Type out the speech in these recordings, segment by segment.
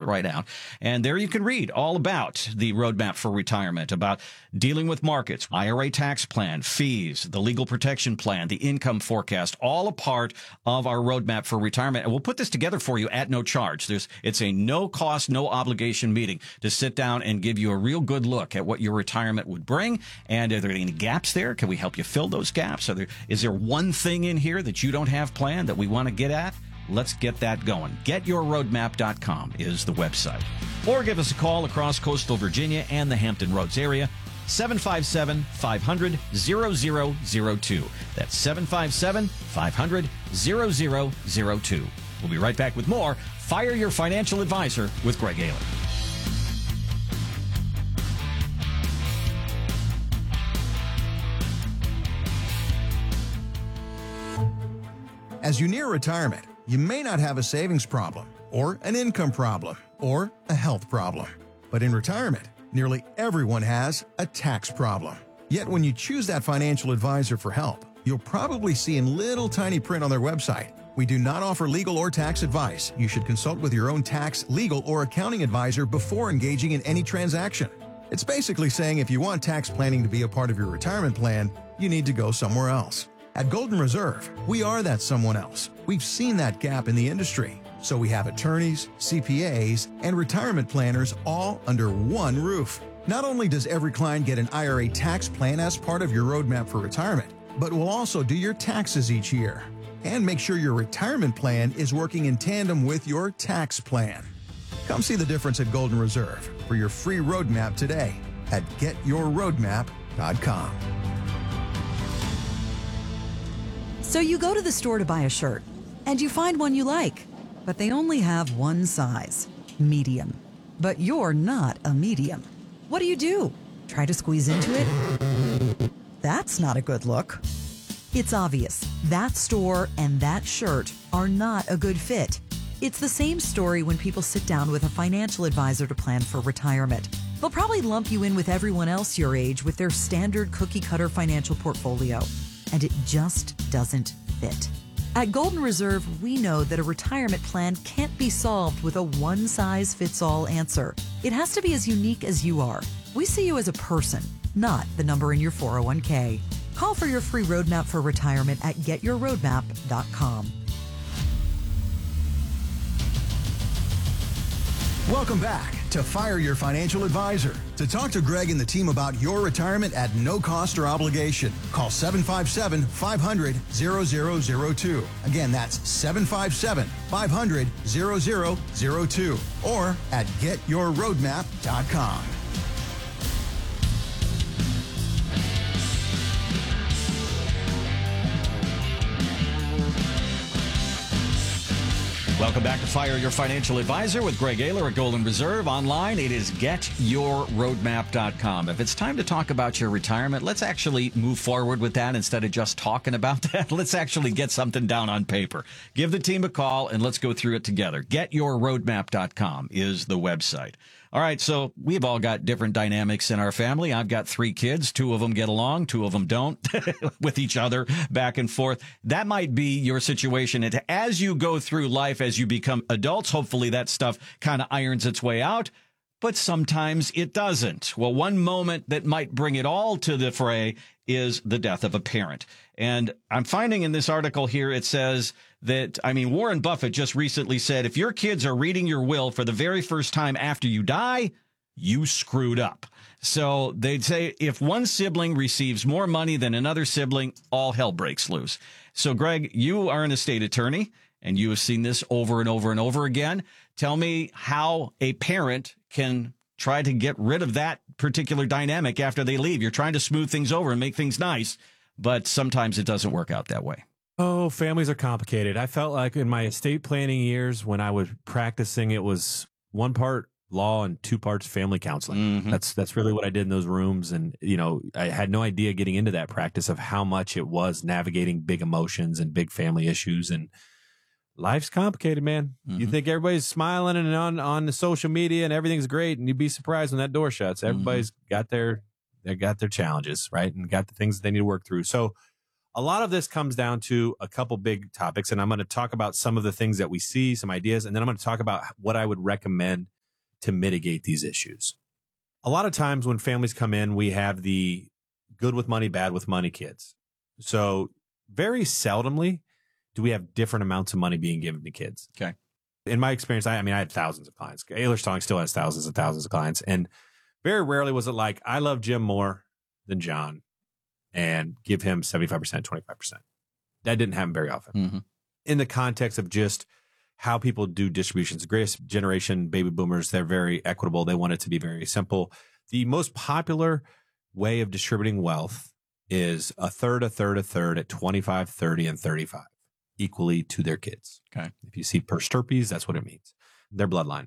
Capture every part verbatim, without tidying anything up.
right out. And there you can read all about the roadmap for retirement, about dealing with markets, I R A tax plan, fees, the legal protection plan, the income forecast, all a part of our roadmap for retirement. And we'll put this together for you at no charge. There's, it's a no cost, no obligation meeting to sit down and give you a real good look at what your retirement would bring. And are there any gaps there? Can we help you fill those gaps? Are there, is there one thing in here that you don't have planned that we want to get at? Let's get that going. get your roadmap dot com is the website. Or give us a call across coastal Virginia and the Hampton Roads area. seven five seven, five hundred, zero zero zero two. That's seven five seven, five hundred, zero zero zero two. We'll be right back with more Fire Your Financial Advisor with Greg Ayler. As you near retirement, you may not have a savings problem, or an income problem, or a health problem. But in retirement, nearly everyone has a tax problem. Yet when you choose that financial advisor for help, you'll probably see in little tiny print on their website, "We do not offer legal or tax advice. You should consult with your own tax, legal, or accounting advisor before engaging in any transaction." It's basically saying if you want tax planning to be a part of your retirement plan, you need to go somewhere else. At Golden Reserve, we are that someone else. We've seen that gap in the industry. So we have attorneys, C P As, and retirement planners all under one roof. Not only does every client get an I R A tax plan as part of your roadmap for retirement, but we'll also do your taxes each year and make sure your retirement plan is working in tandem with your tax plan. Come see the difference at Golden Reserve for your free roadmap today at get your roadmap dot com. So you go to the store to buy a shirt, and you find one you like, but they only have one size, medium. But you're not a medium. What do you do? Try to squeeze into it? That's not a good look. It's obvious that store and that shirt are not a good fit. It's the same story when people sit down with a financial advisor to plan for retirement. They'll probably lump you in with everyone else your age with their standard cookie-cutter financial portfolio, and it just doesn't fit. At Golden Reserve, we know that a retirement plan can't be solved with a one-size-fits-all answer. It has to be as unique as you are. We see you as a person, not the number in your four oh one k. Call for your free roadmap for retirement at get your roadmap dot com. Welcome back to Fire Your Financial Advisor. To talk to Greg and the team about your retirement at no cost or obligation, call seven five seven, five hundred, zero zero zero two. Again, that's seven five seven, five hundred, zero zero zero two or at get your roadmap dot com. Welcome back to Fire Your Financial Advisor with Greg Ayler at Golden Reserve. Online, it is get your roadmap dot com. If it's time to talk about your retirement, let's actually move forward with that instead of just talking about that. Let's actually get something down on paper. Give the team a call and let's go through it together. get your roadmap dot com is the website. All right, so we've all got different dynamics in our family. I've got three kids. Two of them get along, two of them don't with each other back and forth. That might be your situation. And as you go through life, as you become adults, hopefully that stuff kind of irons its way out. But sometimes it doesn't. Well, one moment that might bring it all to the fray is the death of a parent. And I'm finding in this article here, it says that, I mean, Warren Buffett just recently said, if your kids are reading your will for the very first time after you die, you screwed up. So they'd say if one sibling receives more money than another sibling, all hell breaks loose. So, Greg, you are an estate attorney, and you have seen this over and over and over again. Tell me how a parent can try to get rid of that particular dynamic after they leave. You're trying to smooth things over and make things nice, but sometimes it doesn't work out that way. Oh, families are complicated. I felt like in my estate planning years when I was practicing, it was one part law and two parts family counseling. Mm-hmm. That's that's really what I did in those rooms. And, you know, I had no idea getting into that practice of how much it was navigating big emotions and big family issues. And life's complicated, man. Mm-hmm. You think everybody's smiling and on, on the social media and everything's great, and you'd be surprised when that door shuts. Everybody's mm-hmm. got their they got their challenges, right? And got the things that they need to work through. So a lot of this comes down to a couple big topics, and I'm going to talk about some of the things that we see, some ideas, and then I'm going to talk about what I would recommend to mitigate these issues. A lot of times when families come in, we have the good with money, bad with money kids. So very seldomly do we have different amounts of money being given to kids. Okay. In my experience, I, I mean, I had thousands of clients. Ayler Stallings still has thousands and thousands of clients. And very rarely was it like, I love Jim more than John and give him seventy-five percent, twenty-five percent. That didn't happen very often. Mm-hmm. In the context of just how people do distributions, the greatest generation, baby boomers, they're very equitable. They want it to be very simple. The most popular way of distributing wealth is a third, a third, a third at twenty-five, thirty, and thirty-five, equally to their kids. Okay. If you see per stirpes, that's what it means. Their bloodline.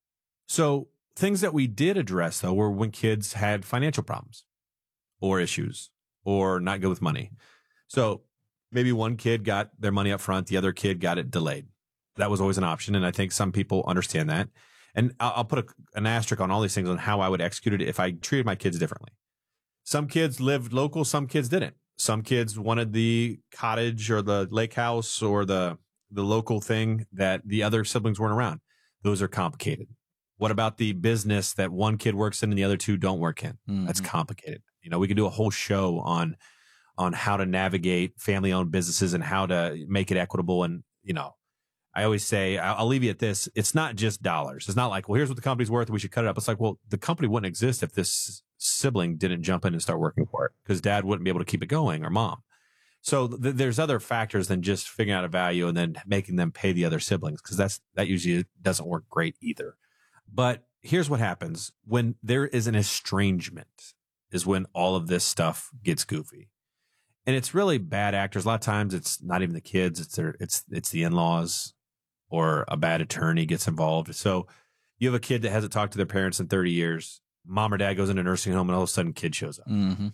So things that we did address, though, were when kids had financial problems or issues or not good with money. So maybe one kid got their money up front, the other kid got it delayed. That was always an option, and I think some people understand that. And I'll, I'll put a, an asterisk on all these things on how I would execute it if I treated my kids differently. Some kids lived local, some kids didn't. Some kids wanted the cottage or the lake house or the the local thing that the other siblings weren't around. Those are complicated. What about the business that one kid works in and the other two don't work in? Mm-hmm. That's complicated. You know, we could do a whole show on on how to navigate family-owned businesses and how to make it equitable. And, you know, I always say, I'll, I'll leave you at this. It's not just dollars. It's not like, well, here's what the company's worth. We should cut it up. It's like, well, the company wouldn't exist if this sibling didn't jump in and start working for it because dad wouldn't be able to keep it going or mom. So th- there's other factors than just figuring out a value and then making them pay the other siblings because that's that usually doesn't work great either. But here's what happens when there is an estrangement is when all of this stuff gets goofy. And it's really bad actors. A lot of times it's not even the kids. It's their, it's, it's the in-laws or a bad attorney gets involved. So you have a kid that hasn't talked to their parents in thirty years. Mom or dad goes into a nursing home and all of a sudden kid shows up. Mm-hmm.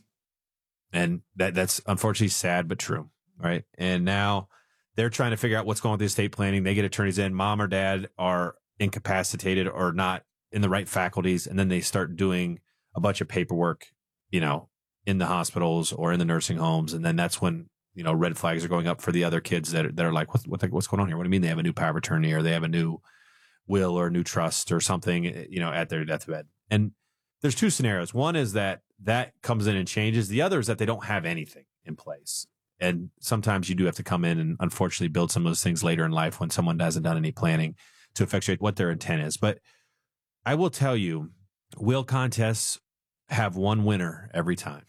And that that's unfortunately sad, but true. Right. And now they're trying to figure out what's going on with the estate planning. They get attorneys in. Mom or dad are incapacitated or not in the right faculties. And then they start doing a bunch of paperwork, you know, in the hospitals or in the nursing homes. And then that's when, you know, red flags are going up for the other kids that are, that are like, what, what the, what's going on here? What do you mean they have a new power of attorney or they have a new will or a new trust or something, you know, at their deathbed? And there's two scenarios. One is that that comes in and changes. The other is that they don't have anything in place. And sometimes you do have to come in and unfortunately build some of those things later in life when someone hasn't done any planning to effectuate what their intent is. But I will tell you, will contests have one winner every time.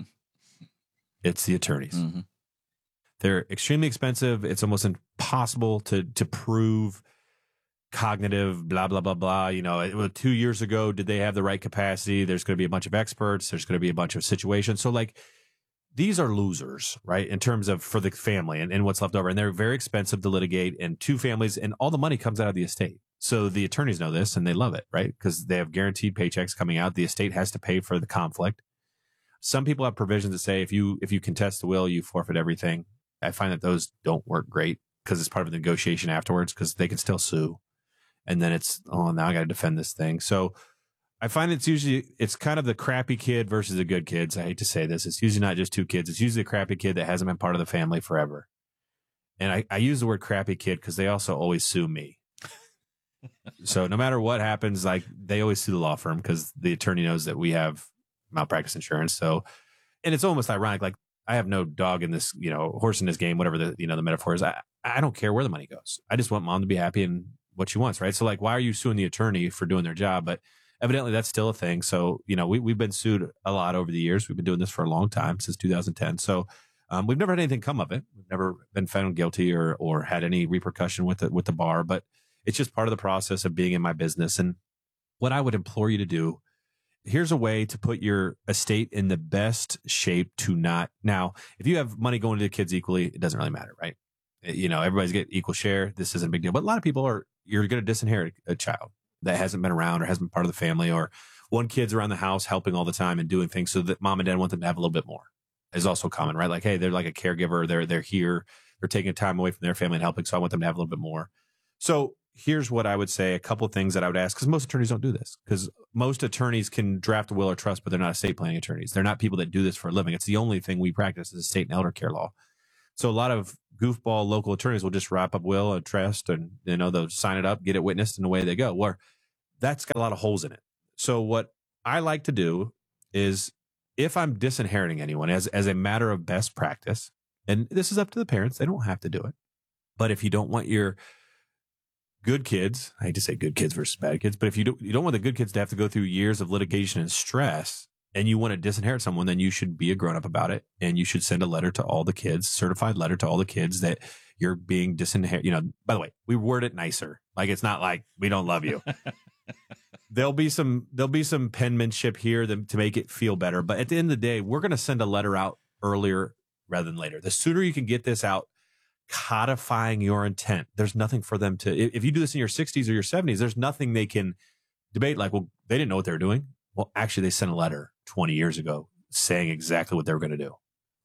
It's the attorneys. Mm-hmm. They're extremely expensive. It's almost impossible to to prove cognitive, blah, blah, blah, blah. You know, it, two years ago, did they have the right capacity? There's going to be a bunch of experts. There's going to be a bunch of situations. So like these are losers, right? In terms of for the family and, and what's left over. And they're very expensive to litigate and two families and all the money comes out of the estate. So the attorneys know this and they love it, right? Because they have guaranteed paychecks coming out. The estate has to pay for the conflict. Some people have provisions that say if you if you contest the will, you forfeit everything. I find that those don't work great because it's part of the negotiation afterwards because they can still sue. And then it's, oh, now I got to defend this thing. So I find it's usually, it's kind of the crappy kid versus the good kids. I hate to say this. It's usually not just two kids. It's usually the crappy kid that hasn't been part of the family forever. And I, I use the word crappy kid because they also always sue me. So no matter what happens, like they always sue the law firm because the attorney knows that we have malpractice insurance. So, and it's almost ironic. Like I have no dog in this, you know, horse in this game, whatever the, you know, the metaphor is. I, I don't care where the money goes. I just want mom to be happy and what she wants. Right. So like, why are you suing the attorney for doing their job? But evidently that's still a thing. So, you know, we, we've been sued a lot over the years. We've been doing this for a long time, since two thousand ten. So um, we've never had anything come of it. We've never been found guilty or, or had any repercussion with it, with the bar, but it's just part of the process of being in my business. And what I would implore you to do, here's a way to put your estate in the best shape to not. Now, if you have money going to the kids equally, it doesn't really matter, right? You know, everybody's get equal share. This isn't a big deal. But a lot of people are, you're going to disinherit a child that hasn't been around or hasn't been part of the family, or one kid's around the house helping all the time and doing things so that mom and dad want them to have a little bit more is also common, right? Like, hey, they're like a caregiver. They're, they're here. They're taking time away from their family and helping. So I want them to have a little bit more. So here's what I would say, a couple of things that I would ask, because most attorneys don't do this, because most attorneys can draft a will or trust, but they're not estate planning attorneys. They're not people that do this for a living. It's the only thing we practice is estate and elder care law. So a lot of goofball local attorneys will just wrap up will and trust and, you know, they'll sign it up, get it witnessed, and away they go. Where that's got a lot of holes in it. So what I like to do is, if I'm disinheriting anyone as, as a matter of best practice, and this is up to the parents, they don't have to do it. But if you don't want your good kids, I hate to say good kids versus bad kids, but if you don't, you don't want the good kids to have to go through years of litigation and stress, and you want to disinherit someone, then you should be a grown up about it. And you should send a letter to all the kids, certified letter to all the kids that you're being disinherited. You know, by the way, we word it nicer. Like, it's not like we don't love you. There'll be some, there'll be some penmanship here to, to make it feel better. But at the end of the day, we're going to send a letter out earlier rather than later. The sooner you can get this out, codifying your intent, there's nothing for them to, if you do this in your sixties or your seventies, there's nothing they can debate. Like, well, they didn't know what they were doing. Well, actually, they sent a letter twenty years ago saying exactly what they were going to do.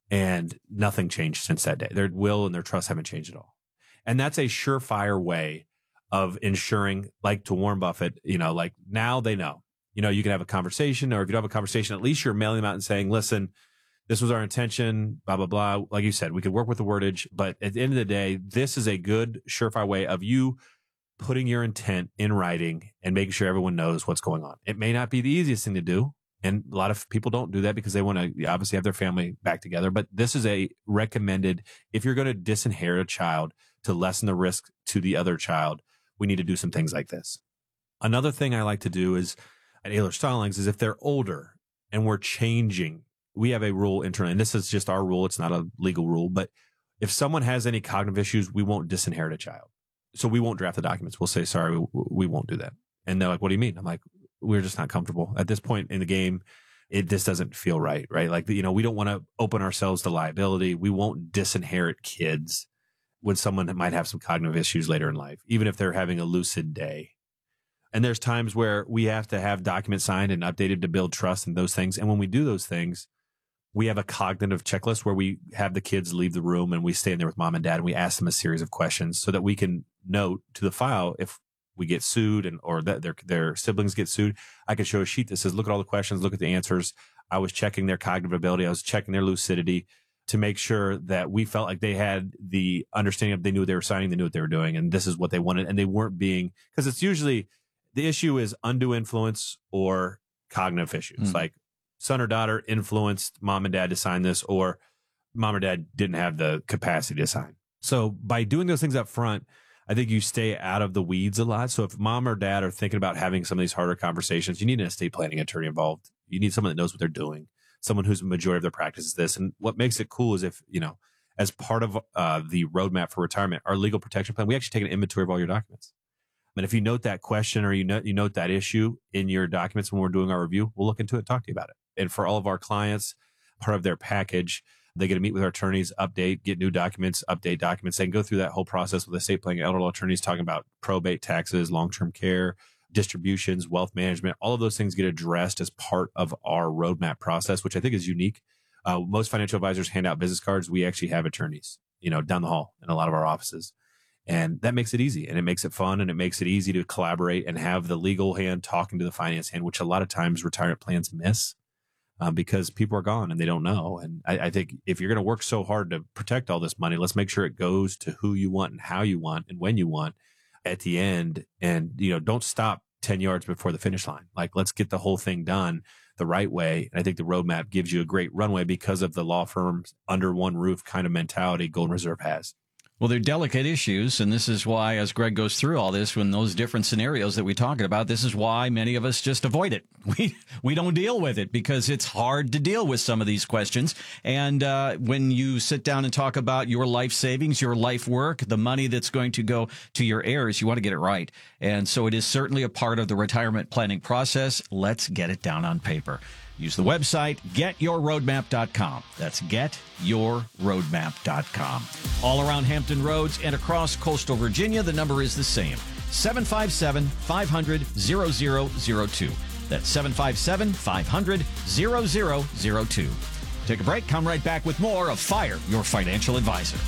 And nothing changed since that day. Their will and their trust haven't changed at all. And that's a surefire way of ensuring, like to Warren Buffett, you know, like now they know, you know, you can have a conversation, or if you don't have a conversation, at least you're mailing them out and saying, listen, this was our intention, blah, blah, blah. Like you said, we could work with the wordage, but at the end of the day, this is a good surefire way of you putting your intent in writing and making sure everyone knows what's going on. It may not be the easiest thing to do. And a lot of people don't do that because they want to obviously have their family back together. But this is a recommended, if you're going to disinherit a child to lessen the risk to the other child, we need to do some things like this. Another thing I like to do is at Ehlers Stallings is if they're older and we're changing, we have a rule internally, and this is just our rule. It's not a legal rule, but if someone has any cognitive issues, we won't disinherit a child. So we won't draft the documents. We'll say, sorry, we, we won't do that. And they're like, what do you mean? I'm like, we're just not comfortable at this point in the game. It this doesn't feel right, right? Like, you know, we don't want to open ourselves to liability. We won't disinherit kids when someone that might have some cognitive issues later in life, even if they're having a lucid day. And there's times where we have to have documents signed and updated to build trust and those things. And when we do those things, we have a cognitive checklist where we have the kids leave the room and we stay in there with mom and dad and we ask them a series of questions so that we can note to the file if we get sued and or that their their siblings get sued. I can show a sheet that says, look at all the questions, look at the answers. I was checking their cognitive ability. I was checking their lucidity to make sure that we felt like they had the understanding of they knew what they were signing, they knew what they were doing, and this is what they wanted. And they weren't being, because it's usually the issue is undue influence or cognitive issues. Mm. Like son or daughter influenced mom and dad to sign this, or mom or dad didn't have the capacity to sign. So by doing those things up front, I think you stay out of the weeds a lot. So if mom or dad are thinking about having some of these harder conversations, you need an estate planning attorney involved. You need someone that knows what they're doing, someone whose majority of their practice is this. And what makes it cool is if, you know, as part of uh, the roadmap for retirement, our legal protection plan, we actually take an inventory of all your documents. And if you note that question or you note, you note that issue in your documents when we're doing our review, we'll look into it and talk to you about it. And for all of our clients, part of their package, they get to meet with our attorneys, update, get new documents, update documents. They can go through that whole process with estate planning, elder law attorneys talking about probate, taxes, long-term care, distributions, wealth management. All of those things get addressed as part of our roadmap process, which I think is unique. Uh, most financial advisors hand out business cards. We actually have attorneys, you know, down the hall in a lot of our offices. And that makes it easy, and it makes it fun, and it makes it easy to collaborate and have the legal hand talking to the finance hand, which a lot of times retirement plans miss. Um, because people are gone and they don't know. And I, I think if you're going to work so hard to protect all this money, let's make sure it goes to who you want and how you want and when you want at the end. And, you know, don't stop ten yards before the finish line. Like, let's get the whole thing done the right way. And I think the roadmap gives you a great runway because of the law firms under one roof kind of mentality Golden Reserve has. Well, they're delicate issues, and this is why, as Greg goes through all this, when those different scenarios that we're talking about, this is why many of us just avoid it. We we don't deal with it because it's hard to deal with some of these questions. And uh, when you sit down and talk about your life savings, your life work, the money that's going to go to your heirs, you want to get it right. And so it is certainly a part of the retirement planning process. Let's get it down on paper. Use the website, get your roadmap dot com. That's get your roadmap dot com. All around Hampton Roads and across coastal Virginia, the number is the same, seven five seven, five hundred, zero zero zero two. That's seven five seven, five hundred, zero zero zero two. Take a break, come right back with more of Fire Your Financial Advisor.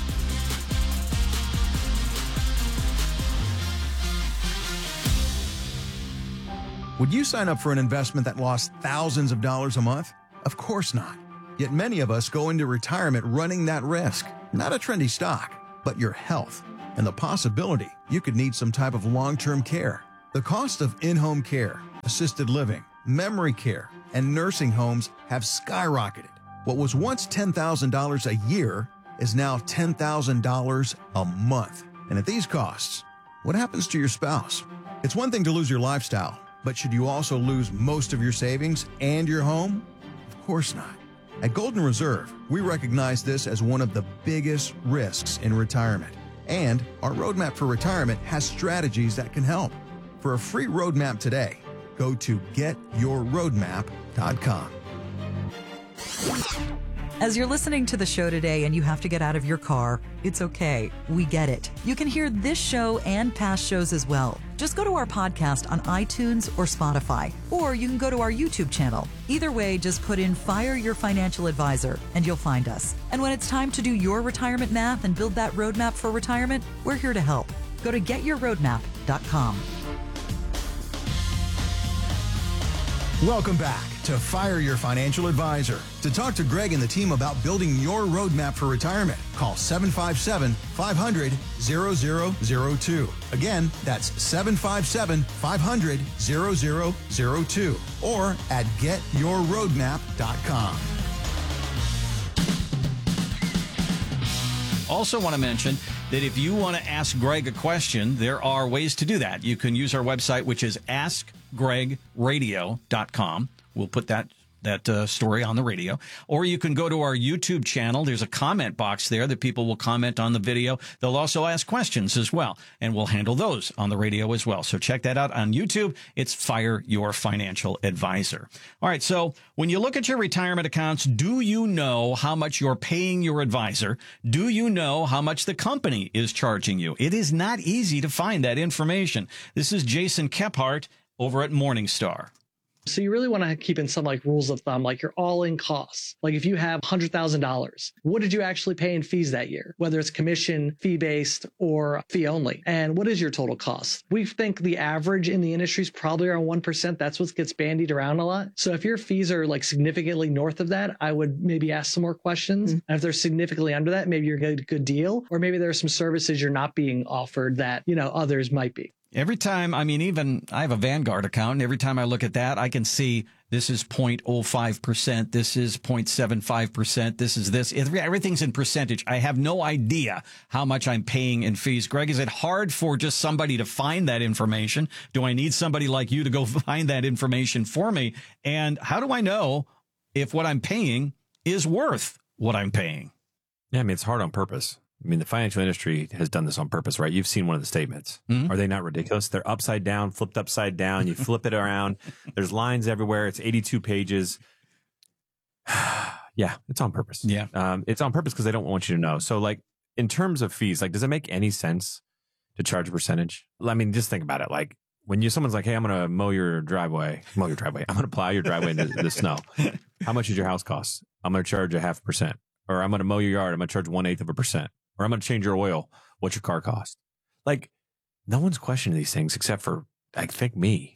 Would you sign up for an investment that lost thousands of dollars a month? Of course not. Yet many of us go into retirement running that risk. Not a trendy stock, but your health and the possibility you could need some type of long-term care. The cost of in-home care, assisted living, memory care, and nursing homes have skyrocketed. What was once ten thousand dollars a year is now ten thousand dollars a month. And at these costs, what happens to your spouse? It's one thing to lose your lifestyle, but should you also lose most of your savings and your home? Of course not. At Golden Reserve, we recognize this as one of the biggest risks in retirement. And our roadmap for retirement has strategies that can help. For a free roadmap today, go to get your roadmap dot com. As you're listening to the show today and you have to get out of your car, it's okay. We get it. You can hear this show and past shows as well. Just go to our podcast on iTunes or Spotify, or you can go to our YouTube channel. Either way, just put in Fire Your Financial Advisor and you'll find us. And when it's time to do your retirement math and build that roadmap for retirement, we're here to help. Go to get your roadmap dot com. Welcome back to Fire Your Financial Advisor. To talk to Greg and the team about building your roadmap for retirement, call seven five seven, five hundred, zero zero zero two. Again, that's seven five seven, five hundred, zero zero zero two or at get your roadmap dot com. Also want to mention that if you want to ask Greg a question, there are ways to do that. You can use our website, which is ask greg radio dot com. We'll put that that uh, story on the radio. Or you can go to our YouTube channel. There's a comment box there that people will comment on the video. They'll also ask questions as well, and we'll handle those on the radio as well. So check that out on YouTube. It's Fire Your Financial Advisor. All right, so when you look at your retirement accounts, do you know how much you're paying your advisor? Do you know how much the company is charging you? It is not easy to find that information. This is Jason Kephart over at Morningstar. So you really want to keep in some like rules of thumb, like your all-in costs. Like if you have one hundred thousand dollars, what did you actually pay in fees that year? Whether it's commission, fee-based, or fee only. And what is your total cost? We think the average in the industry is probably around one percent. That's what gets bandied around a lot. So if your fees are like significantly north of that, I would maybe ask some more questions. Mm-hmm. And if they're significantly under that, maybe you're getting a good deal, or maybe there are some services you're not being offered that, you know, others might be. Every time, I mean, even I have a Vanguard account, and every time I look at that, I can see this is zero point zero five percent, this is zero point seven five percent, this is this. Everything's in percentage. I have no idea how much I'm paying in fees. Greg, is it hard for just somebody to find that information? Do I need somebody like you to go find that information for me? And how do I know if what I'm paying is worth what I'm paying? Yeah, I mean, it's hard on purpose. I mean, the financial industry has done this on purpose, right? You've seen one of the statements. Mm-hmm. Are they not ridiculous? They're upside down, flipped upside down. You flip it around. There's lines everywhere. It's eighty-two pages. Yeah, it's on purpose. Yeah. Um, it's on purpose because they don't want you to know. So like in terms of fees, like, does it make any sense to charge a percentage? I mean, just think about it. Like when you, someone's like, hey, I'm going to mow your driveway, mow your driveway. I'm going to plow your driveway into the snow. How much does your house cost? I'm going to charge a half percent. Or I'm going to mow your yard. I'm going to charge one eighth of a percent. Or I'm going to change your oil. What's your car cost? Like, no one's questioning these things except for, I think, me.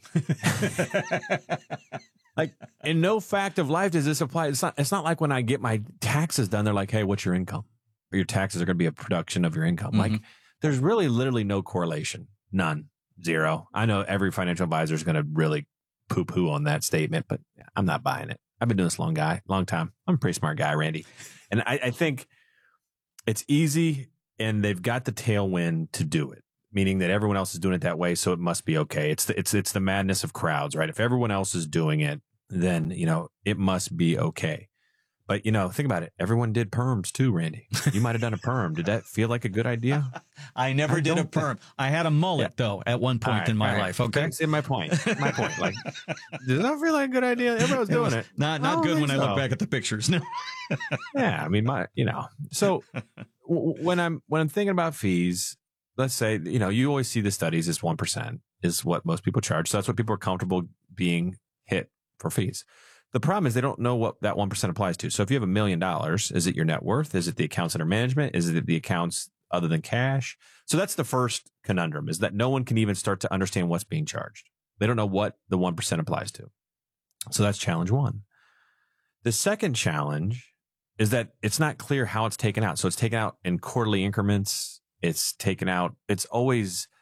Like, in no fact of life does this apply. It's not, it's not like when I get my taxes done, they're like, hey, what's your income? Or your taxes are going to be a production of your income. Mm-hmm. Like, there's really literally no correlation. None. Zero. I know every financial advisor is going to really poo-poo on that statement, but I'm not buying it. I've been doing this long guy, long time. I'm a pretty smart guy, Randy. And I, I think it's easy, and they've got the tailwind to do it, meaning that everyone else is doing it that way, so it must be okay. It's the, it's it's the madness of crowds, right? If everyone else is doing it, then, you know, it must be okay. But, you know, think about it. Everyone did perms too, Randy. You might have done a perm. Did that feel like a good idea? I never I did a perm. I had a mullet, yeah. though, at one point right, in my right. life. Okay. That's in my point. My point. Like, does that feel like a good idea? Everyone was doing it. Was it. Not not good when so. I look back at the pictures. No. Yeah. I mean, my, you know, so w- when I'm, when I'm thinking about fees, let's say, you know, you always see the studies is one percent is what most people charge. So that's what people are comfortable being hit for fees. The problem is they don't know what that one percent applies to. So if you have a million dollars, is it your net worth? Is it the accounts under management? Is it the accounts other than cash? So that's the first conundrum, is that no one can even start to understand what's being charged. They don't know what the one percent applies to. So that's challenge one. The second challenge is that it's not clear how it's taken out. So it's taken out in quarterly increments. It's taken out. It's always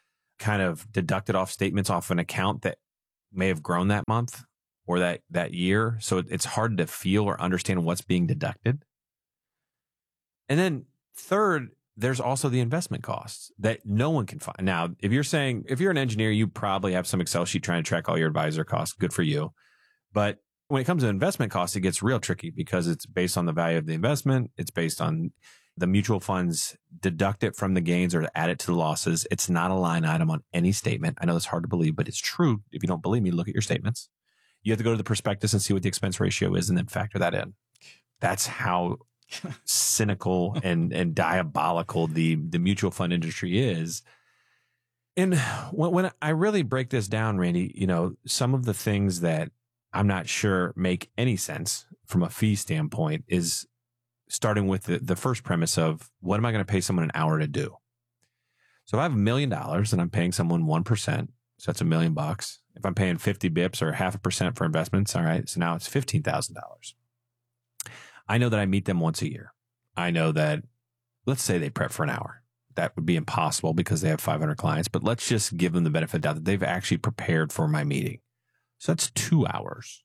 kind of deducted off statements off an account that may have grown that month or that, that year. So it's hard to feel or understand what's being deducted. And then third, there's also the investment costs that no one can find. Now, if you're saying, if you're an engineer, you probably have some Excel sheet trying to track all your advisor costs. Good for you. But when it comes to investment costs, it gets real tricky because it's based on the value of the investment. It's based on the mutual funds deduct it from the gains or add it to the losses. It's not a line item on any statement. I know that's hard to believe, but it's true. If you don't believe me, look at your statements. You have to go to the prospectus and see what the expense ratio is and then factor that in. That's how cynical and, and diabolical the, the mutual fund industry is. And when, when I really break this down, Randy, you know, some of the things that I'm not sure make any sense from a fee standpoint is starting with the, the first premise of what am I going to pay someone an hour to do? So if I have a million dollars and I'm paying someone one percent, so that's a million bucks. If I'm paying fifty bips or half a percent for investments, all right, so now it's fifteen thousand dollars. I know that I meet them once a year. I know that, let's say they prep for an hour. That would be impossible because they have five hundred clients, but let's just give them the benefit of the doubt that they've actually prepared for my meeting. So that's two hours.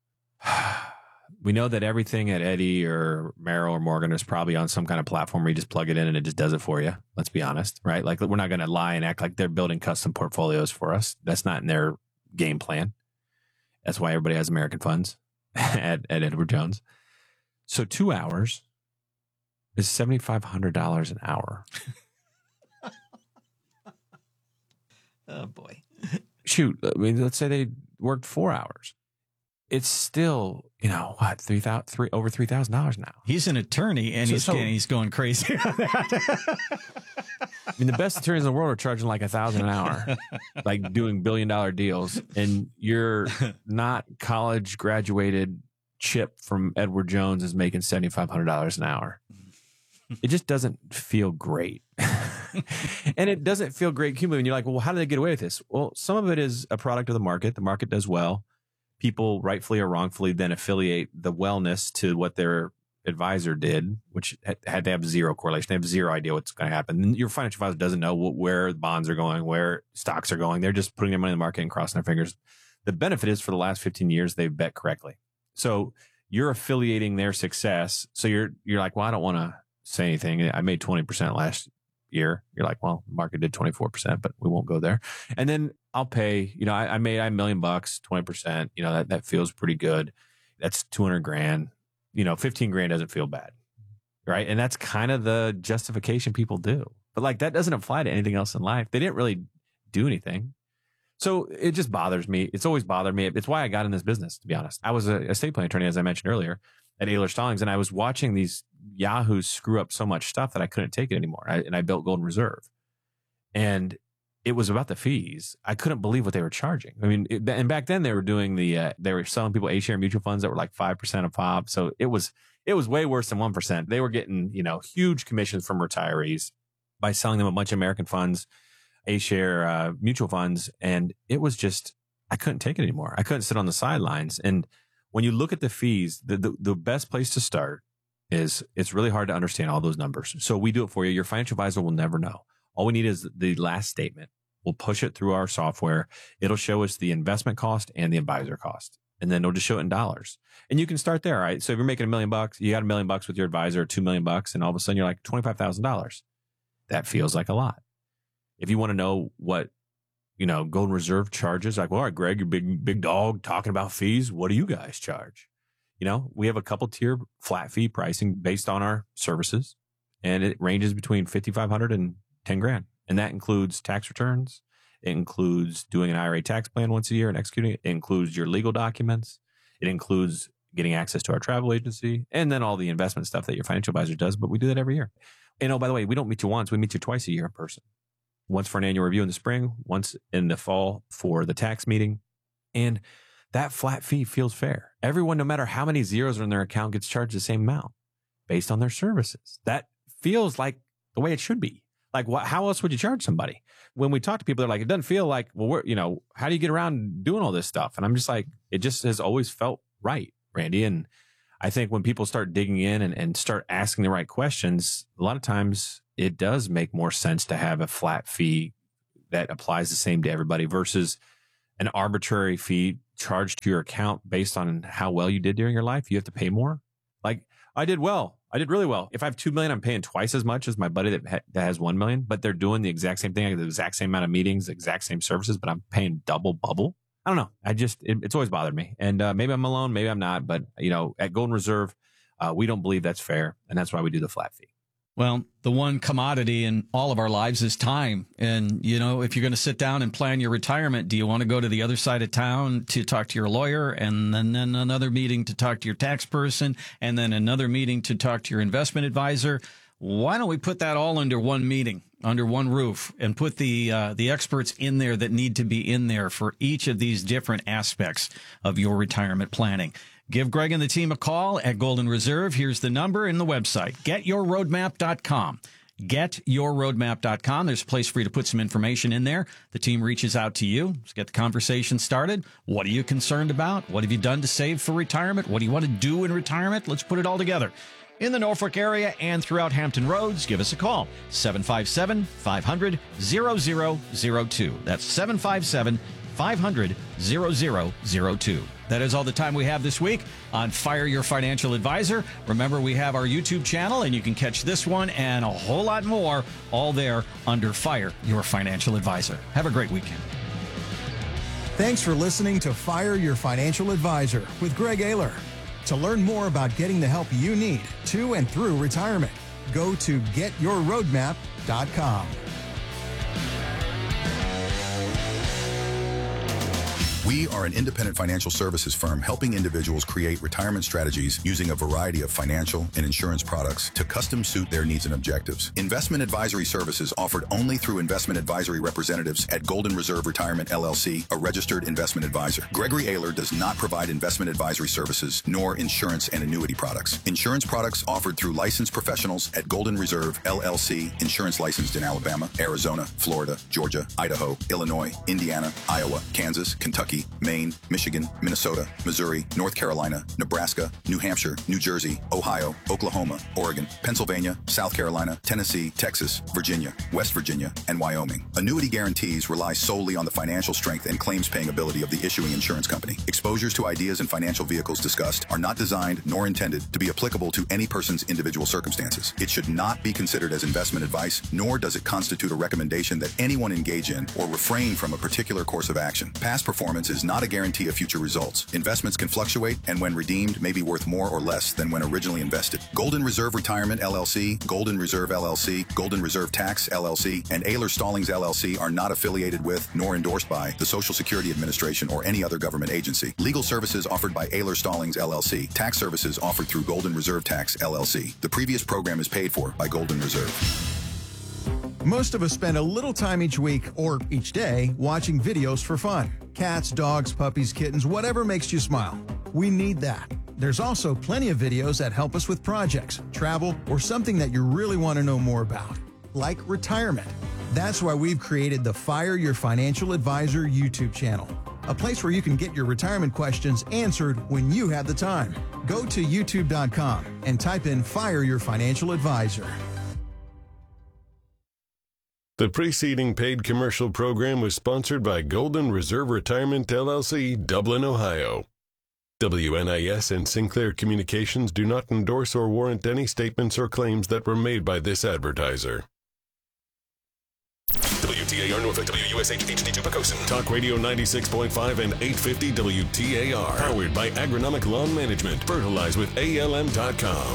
We know that everything at Eddie or Merrill or Morgan is probably on some kind of platform where you just plug it in and it just does it for you. Let's be honest, right? Like we're not going to lie and act like they're building custom portfolios for us. That's not in their game plan. That's why everybody has American funds at, at Edward Jones. So two hours is seven thousand five hundred dollars an hour. Oh, boy. Shoot, I mean, let's say they worked four hours. It's still, you know, what, three thousand, three over three thousand dollars now. He's an attorney, and So- he's so- and he's going crazy. I mean, the best attorneys in the world are charging like a thousand an hour, like doing billion dollar deals, and you're not college graduated. Chip from Edward Jones is making seven thousand five hundred dollars an hour. It just doesn't feel great. And it doesn't feel great cumulatively. And you're like, well, how do they get away with this? Well, some of it is a product of the market. The market does well. People rightfully or wrongfully then affiliate the wellness to what their advisor did, which had to have zero correlation. They have zero idea what's going to happen. Your financial advisor doesn't know where bonds are going, where stocks are going. They're just putting their money in the market and crossing their fingers. The benefit is for the last fifteen years, they've bet correctly. So you're affiliating their success. So you're, you're like, well, I don't want to say anything. I made twenty percent last year. You're like, well, the market did twenty-four percent, but we won't go there. And then I'll pay, you know, I, I made a million bucks, twenty percent, you know, that, that feels pretty good. That's two hundred grand, you know, fifteen grand doesn't feel bad. Right. And that's kind of the justification people do. But like, that doesn't apply to anything else in life. They didn't really do anything. So it just bothers me. It's always bothered me. It's why I got in this business, to be honest. I was a estate planning attorney, as I mentioned earlier, at Ayler Stallings, and I was watching these yahoos screw up so much stuff that I couldn't take it anymore. I, and I built Golden Reserve. And it was about the fees. I couldn't believe what they were charging. I mean, it, and back then they were doing the, uh, they were selling people A-share mutual funds that were like five percent a pop. So it was, it was way worse than one percent. They were getting, you know, huge commissions from retirees by selling them a bunch of American funds, A-share uh, mutual funds. And it was just, I couldn't take it anymore. I couldn't sit on the sidelines. And when you look at the fees, the, the, the best place to start is it's really hard to understand all those numbers. So we do it for you. Your financial advisor will never know. All we need is the last statement. We'll push it through our software. It'll show us the investment cost and the advisor cost. And then it'll just show it in dollars. And you can start there, right? So if you're making a million bucks, you got a million bucks with your advisor, two million bucks, and all of a sudden you're like twenty-five thousand dollars. That feels like a lot. If you want to know what, you know, Golden Reserve charges, like, well, all right, Greg, you big, big dog talking about fees. What do you guys charge? You know, we have a couple tier flat fee pricing based on our services, and it ranges between fifty-five hundred and ten grand. And that includes tax returns. It includes doing an I R A tax plan once a year and executing it. It includes your legal documents. It includes getting access to our travel agency, and then all the investment stuff that your financial advisor does. But we do that every year. And oh, by the way, we don't meet you once. We meet you twice a year in person. Once for an annual review in the spring, once in the fall for the tax meeting. And that flat fee feels fair. Everyone, no matter how many zeros are in their account, gets charged the same amount based on their services. That feels like the way it should be. Like, what, how else would you charge somebody? When we talk to people, they're like, it doesn't feel like, well, we're, you know, how do you get around doing all this stuff? And I'm just like, it just has always felt right, Randy. And I think when people start digging in and, and start asking the right questions, a lot of times it does make more sense to have a flat fee that applies the same to everybody versus an arbitrary fee charged to your account based on how well you did during your life. You have to pay more. Like I did well. I did really well. If I have two million, I'm paying twice as much as my buddy that, ha- that has one million, but they're doing the exact same thing. I have the exact same amount of meetings, the exact same services, but I'm paying double bubble. I don't know. I just, it, it's always bothered me. And uh, maybe I'm alone, maybe I'm not, but you know, at Golden Reserve, uh, we don't believe that's fair. And that's why we do the flat fee. Well, the one commodity in all of our lives is time. And, you know, if you're going to sit down and plan your retirement, do you want to go to the other side of town to talk to your lawyer and then, then another meeting to talk to your tax person and then another meeting to talk to your investment advisor? Why don't we put that all under one meeting, under one roof, and put the uh, the experts in there that need to be in there for each of these different aspects of your retirement planning? Give Greg and the team a call at Golden Reserve. Here's the number and the website, get your roadmap dot com. get your roadmap dot com. There's a place for you to put some information in there. The team reaches out to you. Let's get the conversation started. What are you concerned about? What have you done to save for retirement? What do you want to do in retirement? Let's put it all together. In the Norfolk area and throughout Hampton Roads, give us a call, seven five seven, five hundred, zero zero zero two. That's seven five seven, five hundred, zero zero zero two. That is all the time we have this week on Fire Your Financial Advisor. Remember, we have our YouTube channel, and you can catch this one and a whole lot more all there under Fire Your Financial Advisor. Have a great weekend. Thanks for listening to Fire Your Financial Advisor with Greg Ayler. To learn more about getting the help you need to and through retirement, go to get your roadmap dot com. We are an independent financial services firm helping individuals create retirement strategies using a variety of financial and insurance products to custom suit their needs and objectives. Investment advisory services offered only through investment advisory representatives at Golden Reserve Retirement L L C, a registered investment advisor. Gregory Ayler does not provide investment advisory services nor insurance and annuity products. Insurance products offered through licensed professionals at Golden Reserve L L C, insurance licensed in Alabama, Arizona, Florida, Georgia, Idaho, Illinois, Indiana, Iowa, Kansas, Kentucky, Maine, Michigan, Minnesota, Missouri, North Carolina, Nebraska, New Hampshire, New Jersey, Ohio, Oklahoma, Oregon, Pennsylvania, South Carolina, Tennessee, Texas, Virginia, West Virginia, and Wyoming. Annuity guarantees rely solely on the financial strength and claims-paying ability of the issuing insurance company. Exposures to ideas and financial vehicles discussed are not designed nor intended to be applicable to any person's individual circumstances. It should not be considered as investment advice, nor does it constitute a recommendation that anyone engage in or refrain from a particular course of action. Past performance is not a guarantee of future results. Investments can fluctuate and when redeemed may be worth more or less than when originally invested. Golden Reserve Retirement L L C, Golden Reserve L L C, Golden Reserve Tax L L C, and Ayler Stallings L L C are not affiliated with nor endorsed by the Social Security Administration or any other government agency. Legal services offered by Ayler Stallings L L C. Tax services offered through Golden Reserve Tax L L C. The previous program is paid for by Golden Reserve. Most of us spend a little time each week or each day watching videos for fun. Cats, dogs, puppies, kittens, whatever makes you smile. We need that. There's also plenty of videos that help us with projects, travel, or something that you really want to know more about, like retirement. That's why we've created the Fire Your Financial Advisor YouTube channel, a place where you can get your retirement questions answered when you have the time. Go to youtube dot com and type in Fire Your Financial Advisor. The preceding paid commercial program was sponsored by Golden Reserve Retirement L L C, Dublin, Ohio. W N I S and Sinclair Communications do not endorse or warrant any statements or claims that were made by this advertiser. W T A R Norfolk, W U S H H D two Pocosin. Talk Radio ninety-six point five and eight fifty W T A R. Powered by Agronomic Lawn Management. Fertilize with A L M dot com.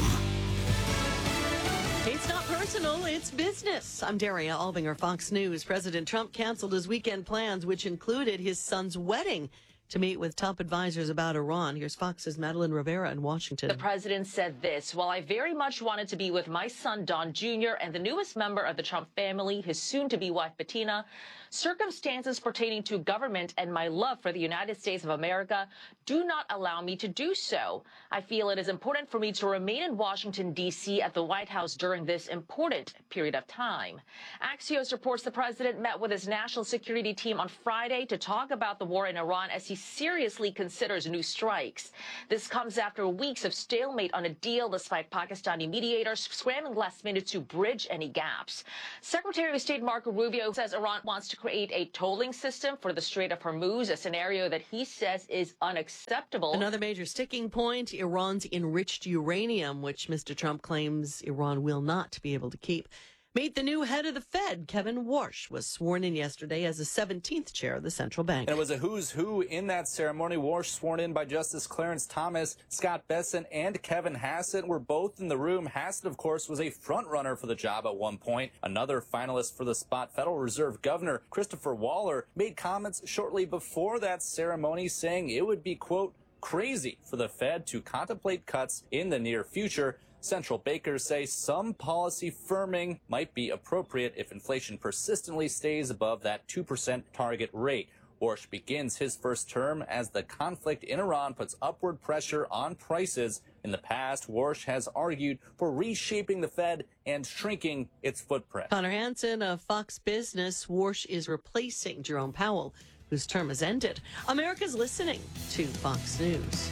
It's not personal, it's business. I'm Daria Albinger, Fox News. President Trump canceled his weekend plans, which included his son's wedding, to meet with top advisors about Iran. Here's Fox's Madeline Rivera in Washington. The president said this: while I very much wanted to be with my son, Don Junior, and the newest member of the Trump family, his soon-to-be wife, Bettina, circumstances pertaining to government and my love for the United States of America do not allow me to do so. I feel it is important for me to remain in Washington, D C at the White House during this important period of time. Axios reports the president met with his national security team on Friday to talk about the war in Iran as he he seriously considers new strikes. This comes after weeks of stalemate on a deal, despite Pakistani mediators scrambling last minute to bridge any gaps. Secretary of State Marco Rubio says Iran wants to create a tolling system for the Strait of Hormuz, a scenario that he says is unacceptable. Another major sticking point, Iran's enriched uranium, which Mister Trump claims Iran will not be able to keep. Meet the new head of the Fed. Kevin Warsh was sworn in yesterday as the seventeenth chair of the central bank. And it was a who's who in that ceremony. Warsh, sworn in by Justice Clarence Thomas, Scott Bessent, and Kevin Hassett, were both in the room. Hassett, of course, was a front runner for the job at one point. Another finalist for the spot, Federal Reserve Governor Christopher Waller, made comments shortly before that ceremony saying it would be, quote, crazy for the Fed to contemplate cuts in the near future. Central bankers say some policy firming might be appropriate if inflation persistently stays above that two percent target rate. Warsh begins his first term as the conflict in Iran puts upward pressure on prices. In the past, Warsh has argued for reshaping the Fed and shrinking its footprint. Connor Hansen of Fox Business. Warsh is replacing Jerome Powell, whose term has ended. America's listening to Fox News.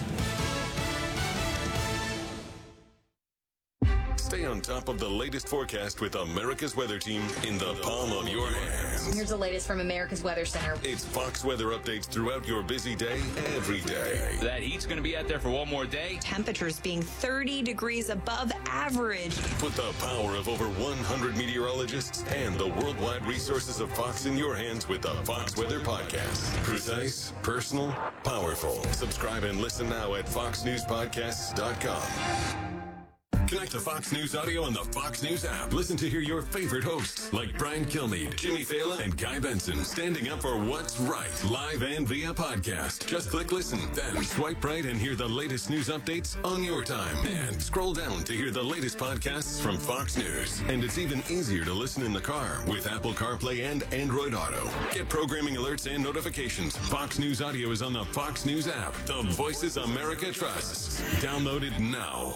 Stay on top of the latest forecast with America's Weather Team in the palm of your hands. Here's the latest from America's Weather Center. It's Fox weather updates throughout your busy day, every day. That heat's going to be out there for one more day. Temperatures being thirty degrees above average. Put the power of over one hundred meteorologists and the worldwide resources of Fox in your hands with the Fox Weather Podcast. Precise, personal, powerful. Subscribe and listen now at fox news podcasts dot com. Connect to Fox News Audio on the Fox News app. Listen to hear your favorite hosts like Brian Kilmeade, Jimmy Fallon, and Guy Benson standing up for what's right, live and via podcast. Just click listen, then swipe right and hear the latest news updates on your time. And scroll down to hear the latest podcasts from Fox News. And it's even easier to listen in the car with Apple CarPlay and Android Auto. Get programming alerts and notifications. Fox News Audio is on the Fox News app. The voices America trusts. Download it now.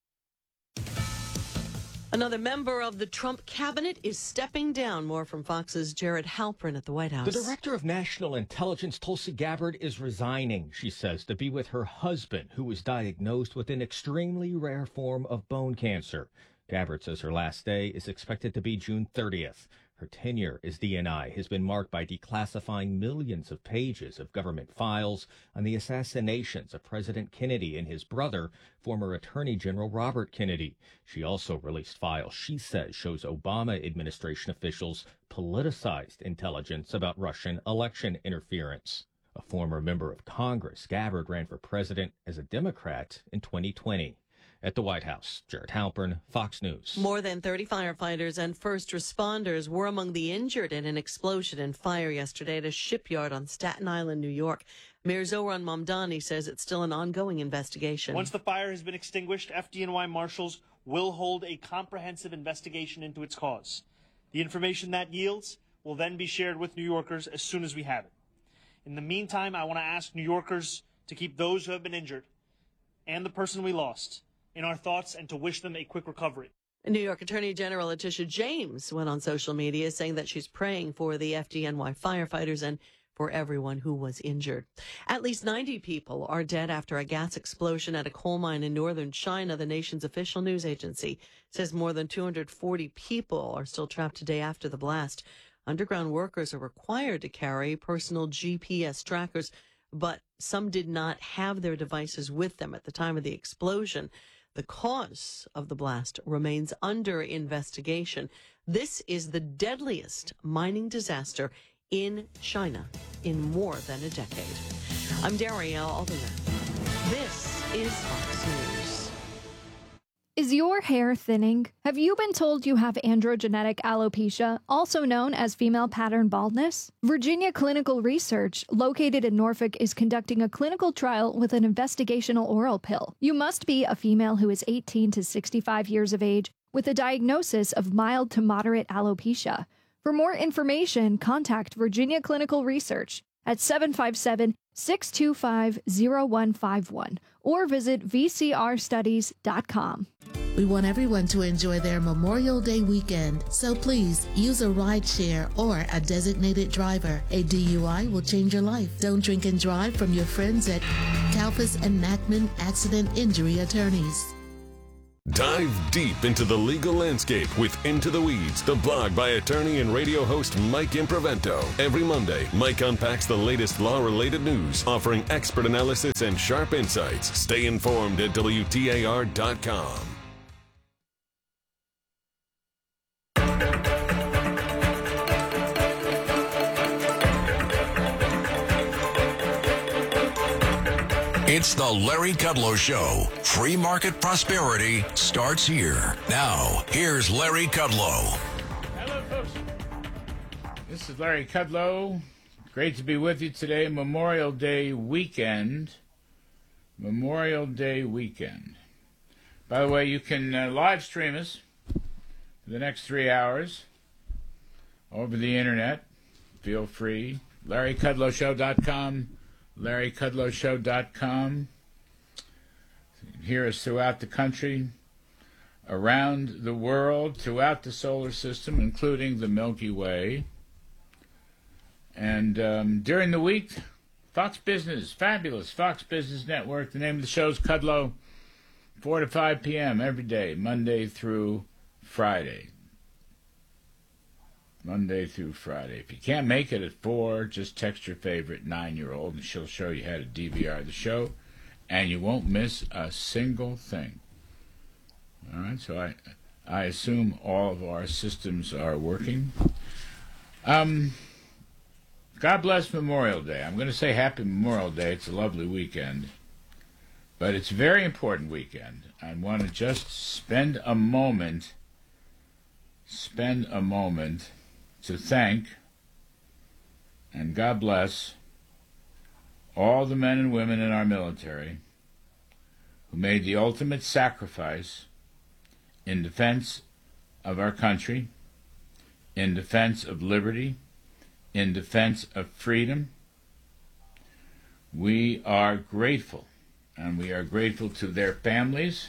Another member of the Trump cabinet is stepping down. More from Fox's Jared Halpern at the White House. The director of national intelligence, Tulsi Gabbard, is resigning, she says, to be with her husband, who was diagnosed with an extremely rare form of bone cancer. Gabbard says her last day is expected to be June thirtieth. Her tenure as D N I has been marked by declassifying millions of pages of government files on the assassinations of President Kennedy and his brother, former Attorney General Robert Kennedy. She also released files she says shows Obama administration officials politicized intelligence about Russian election interference. A former member of Congress, Gabbard ran for president as a Democrat in twenty twenty. At the White House, Jared Halpern, Fox News. More than thirty firefighters and first responders were among the injured in an explosion and fire yesterday at a shipyard on Staten Island, New York. Mayor Zohran Mamdani says it's still an ongoing investigation. Once the fire has been extinguished, F D N Y marshals will hold a comprehensive investigation into its cause. The information that yields will then be shared with New Yorkers as soon as we have it. In the meantime, I want to ask New Yorkers to keep those who have been injured and the person we lost in our thoughts and to wish them a quick recovery. New York Attorney General Letitia James went on social media saying that she's praying for the F D N Y firefighters and for everyone who was injured. At least ninety people are dead after a gas explosion at a coal mine in northern China. The nation's official news agency says more than two hundred forty people are still trapped today after the blast. Underground workers are required to carry personal G P S trackers, but some did not have their devices with them at the time of the explosion. The cause of the blast remains under investigation. This is the deadliest mining disaster in China in more than a decade. I'm Daria Aldinger. This is Fox News. Is your hair thinning? Have you been told you have androgenetic alopecia, also known as female pattern baldness? Virginia Clinical Research, located in Norfolk, is conducting a clinical trial with an investigational oral pill. You must be a female who is eighteen to sixty-five years of age with a diagnosis of mild to moderate alopecia. For more information, contact Virginia Clinical Research at seven five seven, six two five, zero one five one or visit v c r studies dot com. We want everyone to enjoy their Memorial Day weekend, so please use a rideshare or a designated driver. A D U I will change your life. Don't drink and drive from your friends at Kalfas and Nachman Accident Injury Attorneys. Dive deep into the legal landscape with Into the Weeds, the blog by attorney and radio host Mike Improvento. Every Monday, Mike unpacks the latest law-related news, offering expert analysis and sharp insights. Stay informed at W T A R dot com. It's the Larry Kudlow Show. Free market prosperity starts here. Now, here's Larry Kudlow. Hello, folks. This is Larry Kudlow. Great to be with you today. Memorial Day weekend. Memorial Day weekend. By the way, you can uh, live stream us for the next three hours over the internet. Feel free. Larry Kudlow Show dot com. Larry Kudlow Show dot com. Hear us throughout the country, around the world, throughout the solar system, including the Milky Way. And um, during the week, Fox Business, fabulous Fox Business Network. The name of the show is Kudlow, four to five p.m. every day, Monday through Friday. Monday through Friday. If you can't make it at four, just text your favorite nine-year-old and she'll show you how to D V R the show, and you won't miss a single thing. All right, so I I assume all of our systems are working. Um, God bless Memorial Day. I'm going to say Happy Memorial Day. It's a lovely weekend, but it's a very important weekend. I want to just spend a moment, spend a moment to thank and God bless all the men and women in our military who made the ultimate sacrifice in defense of our country, in defense of liberty, in defense of freedom. We are grateful, and we are grateful to their families.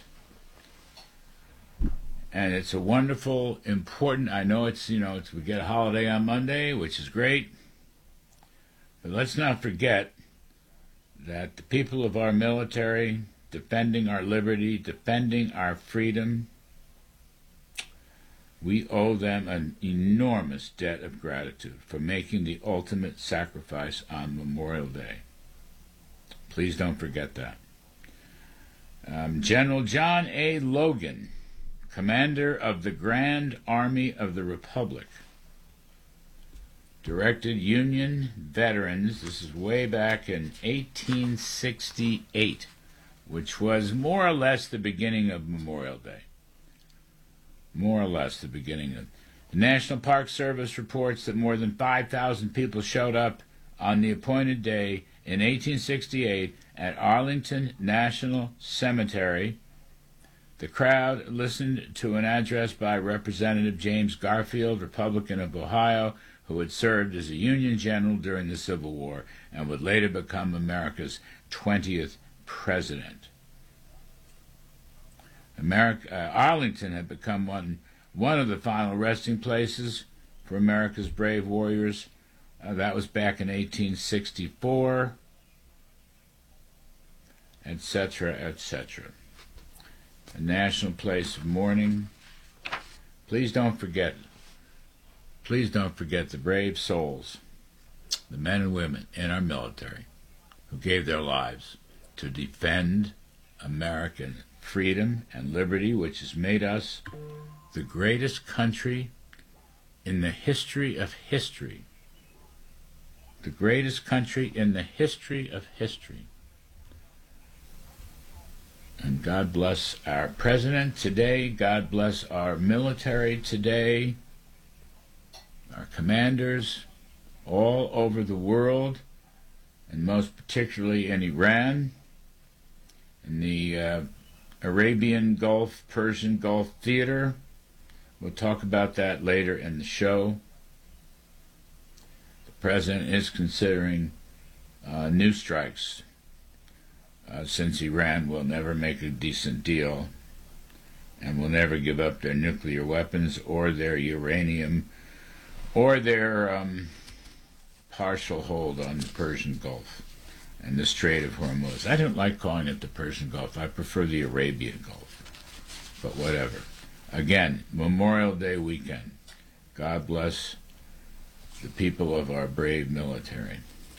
And it's a wonderful, important, I know it's, you know, it's, we get a holiday on Monday, which is great. But let's not forget that the people of our military, defending our liberty, defending our freedom, we owe them an enormous debt of gratitude for making the ultimate sacrifice on Memorial Day. Please don't forget that. Um, General John A. Logan, Commander of the Grand Army of the Republic, directed Union veterans, this is way back in eighteen sixty-eight, which was more or less the beginning of Memorial Day. More or less the beginning of. The National Park Service reports that more than five thousand people showed up on the appointed day in eighteen sixty-eight at Arlington National Cemetery. The crowd listened to an address by Representative James Garfield, Republican of Ohio, who had served as a Union general during the Civil War and would later become America's twentieth president. America, uh, Arlington had become one, one of the final resting places for America's brave warriors. Uh, that was back in eighteen sixty-four, et cetera, et cetera. A national place of mourning. Please don't forget, please don't forget the brave souls, the men and women in our military who gave their lives to defend American freedom and liberty, which has made us the greatest country in the history of history. The greatest country in the history of history. And God bless our president today. God bless our military today, our commanders all over the world, and most particularly in Iran, in the uh, Arabian Gulf, Persian Gulf theater. We'll talk about that later in the show. The president is considering uh, new strikes. Uh, since Iran will never make a decent deal, and will never give up their nuclear weapons or their uranium or their um, partial hold on the Persian Gulf and the Strait of Hormuz. I don't like calling it the Persian Gulf. I prefer the Arabian Gulf, but whatever. Again, Memorial Day weekend. God bless the people of our brave military.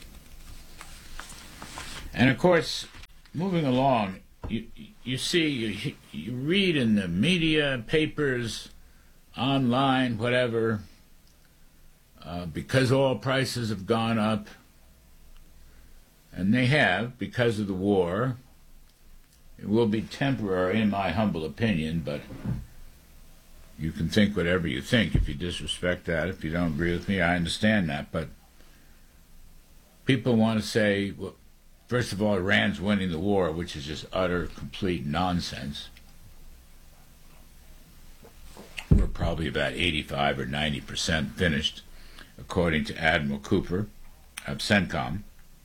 And of course, moving along, you you see, you, you read in the media, papers, online, whatever, uh, because oil prices have gone up, and they have because of the war. It will be temporary, in my humble opinion, but you can think whatever you think. If you disrespect that, if you don't agree with me, I understand that. But people want to say, well, first of all, Iran's winning the war, which is just utter, complete nonsense. We're probably about eighty-five or ninety percent finished, according to Admiral Cooper of CENTCOM.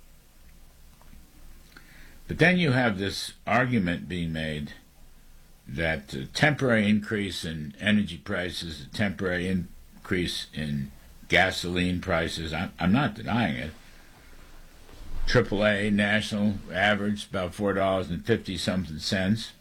But then you have this argument being made that a temporary increase in energy prices, a temporary increase in gasoline prices, I'm, I'm not denying it. triple A national average about four dollars and fifty something cents.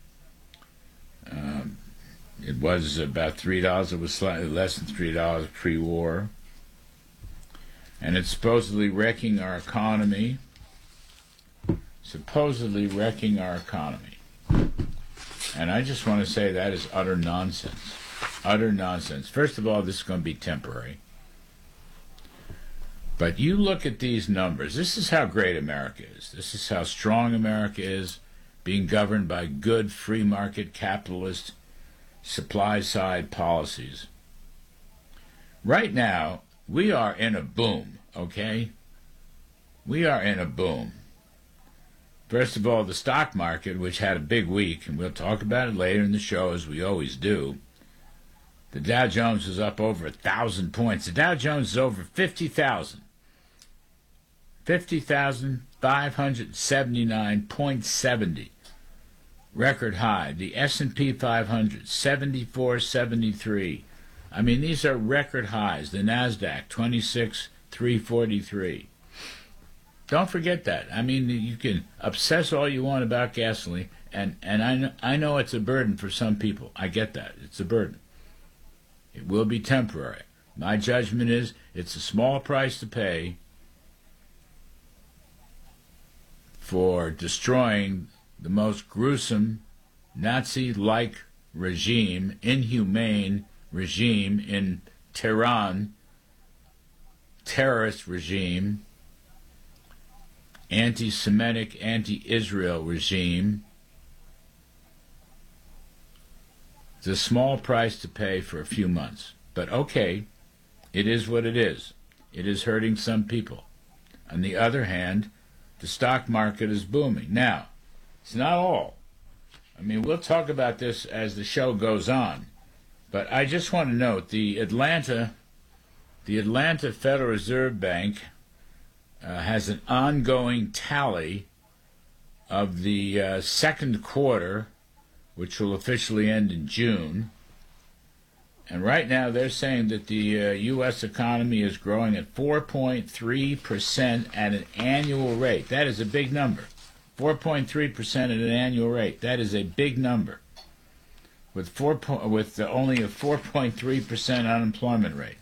Um, it was about three dollars. It was slightly less than three dollars pre-war, and it's supposedly wrecking our economy. Supposedly wrecking our economy. And I just want to say that is utter nonsense. Utter nonsense. First of all, this is going to be temporary. But you look at these numbers. This is how great America is. This is how strong America is, being governed by good free market capitalist supply side policies. Right now, we are in a boom, okay? We are in a boom. First of all, the stock market, which had a big week, and we'll talk about it later in the show, as we always do. The Dow Jones is up over a thousand points. The Dow Jones is over fifty thousand. fifty thousand five hundred seventy-nine point seven zero. Record high. The S and P five hundred, seventy-four seventy-three. I mean, these are record highs. The NASDAQ, twenty-six three forty-three. Don't forget that. I mean, you can obsess all you want about gasoline, and, and I, know, I know it's a burden for some people. I get that. It's a burden. It will be temporary. My judgment is it's a small price to pay for destroying the most gruesome Nazi-like regime, inhumane regime in Tehran, terrorist regime, anti-Semitic, anti-Israel regime. It's a small price to pay for a few months. But okay, it is what it is. It is hurting some people. On the other hand, the stock market is booming. Now, it's not all. I mean, we'll talk about this as the show goes on. But I just want to note the Atlanta, the Atlanta Federal Reserve Bank Uh, has an ongoing tally of the uh, second quarter, which will officially end in June. And right now they're saying that the uh, U S economy is growing at four point three percent at an annual rate. That is a big number. four point three percent at an annual rate. That is a big number. With, four po- with uh, only a four point three percent unemployment rate.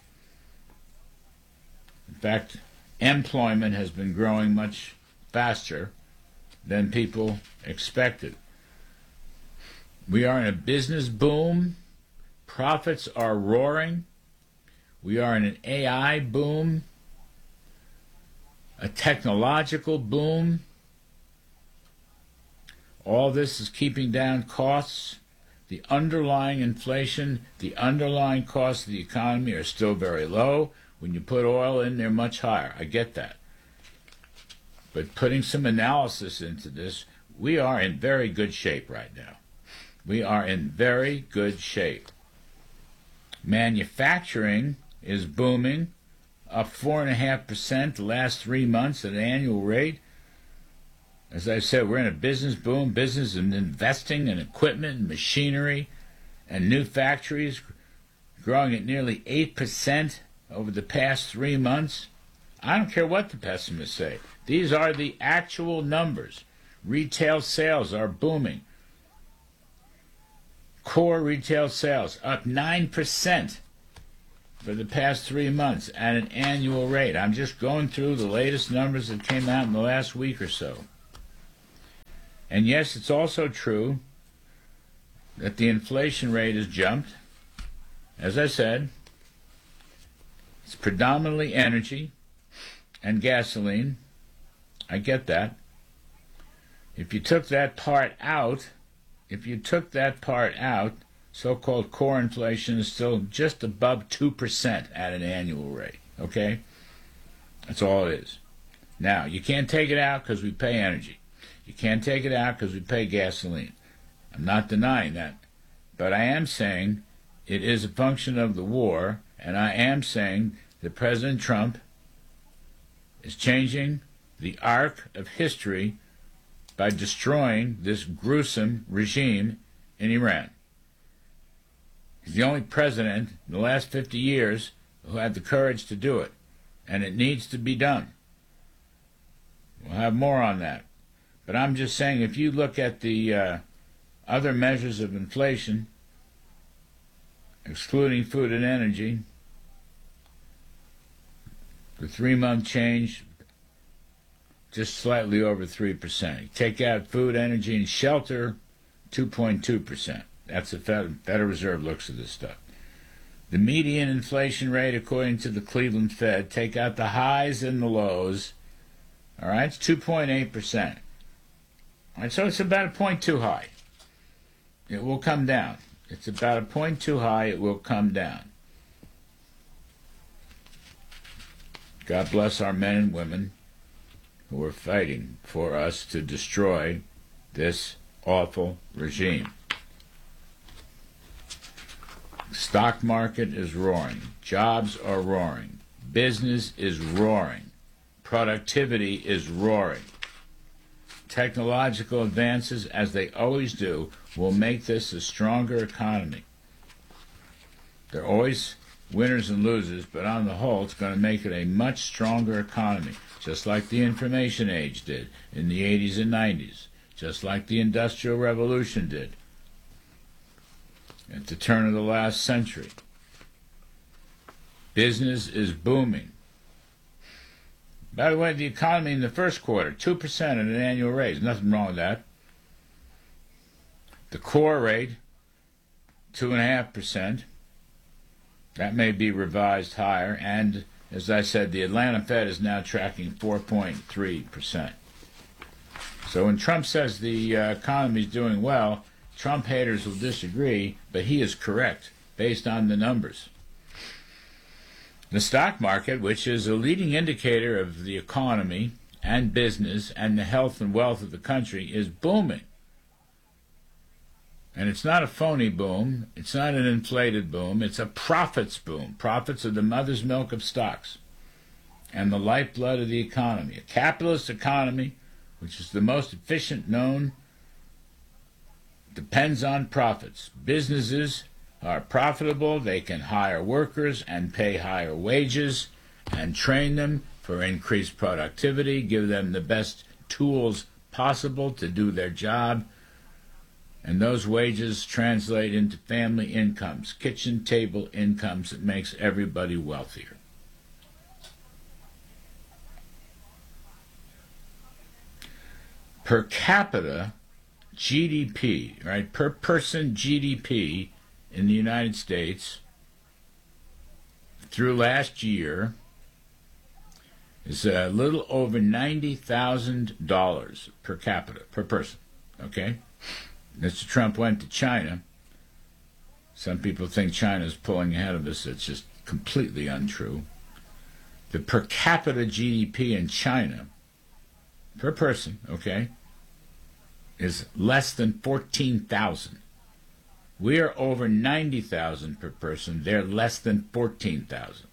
In fact, employment has been growing much faster than people expected. We are in a business boom. Profits are roaring. We are in an A I boom, a technological boom. All this is keeping down costs. The underlying inflation, the underlying costs of the economy are still very low. When you put oil in, they're much higher. I get that. But putting some analysis into this, we are in very good shape right now. We are in very good shape. Manufacturing is booming, up four point five percent the last three months at an annual rate. As I said, we're in a business boom, business and investing in equipment and machinery. and new factories growing at nearly eight percent over the past three months. I don't care what the pessimists say. These are the actual numbers. Retail sales are booming. Core retail sales up nine percent for the past three months at an annual rate. I'm just going through the latest numbers that came out in the last week or so. And yes, it's also true that the inflation rate has jumped. As I said, it's predominantly energy and gasoline. I get that. If you took that part out, if you took that part out, so-called core inflation is still just above two percent at an annual rate, okay? That's all it is. Now, you can't take it out because we pay energy. You can't take it out because we pay gasoline. I'm not denying that. But I am saying it is a function of the war, and I am saying that President Trump is changing the arc of history by destroying this gruesome regime in Iran. He's the only president in the last fifty years who had the courage to do it, and it needs to be done. We'll have more on that. But I'm just saying, if you look at the uh, other measures of inflation, excluding food and energy, the three-month change, just slightly over three percent. You take out food, energy, and shelter, two point two percent. That's the Federal Reserve looks at this stuff. The median inflation rate, according to the Cleveland Fed, take out the highs and the lows, all right, it's two point eight percent. All right, so it's about a point too high. It will come down. It's about a point too high. It will come down. God bless our men and women who are fighting for us to destroy this awful regime. Stock market is roaring. Jobs are roaring. Business is roaring. Productivity is roaring. Technological advances, as they always do, will make this a stronger economy. There are always winners and losers, but on the whole, it's going to make it a much stronger economy, just like the information age did in the eighties and nineties, just like the Industrial Revolution did at the turn of the last century. Business is booming. By the way, the economy in the first quarter, two percent at an annual rate. There's nothing wrong with that. The core rate, two point five percent. That may be revised higher. And, as I said, the Atlanta Fed is now tracking four point three percent. So when Trump says the uh, economy is doing well, Trump haters will disagree, but he is correct based on the numbers. The stock market, which is a leading indicator of the economy and business and the health and wealth of the country, is booming. And it's not a phony boom. It's not an inflated boom. It's a profits boom. Profits are the mother's milk of stocks and the lifeblood of the economy. A capitalist economy, which is the most efficient known, depends on profits. Businesses are profitable. They can hire workers and pay higher wages and train them for increased productivity, give them the best tools possible to do their job. And those wages translate into family incomes, kitchen table incomes that makes everybody wealthier. Per capita G D P, right, per person G D P in the United States through last year is a little over ninety thousand dollars per capita, per person, okay? Mister Trump went to China. Some people think China is pulling ahead of us. It's just completely untrue. The per capita G D P in China, per person, okay, is less than fourteen thousand. We are over ninety thousand per person. They're less than fourteen thousand.